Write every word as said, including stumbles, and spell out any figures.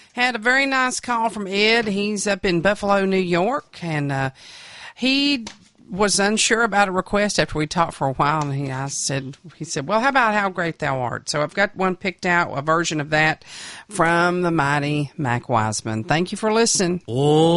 Had a very nice call from Ed. He's up in Buffalo, New York, and uh, he was unsure about a request after we talked for a while, and he I said he said, well, how about How Great Thou Art? So I've got one picked out, a version of that from the mighty Mac Wiseman. Thank you for listening. Oh.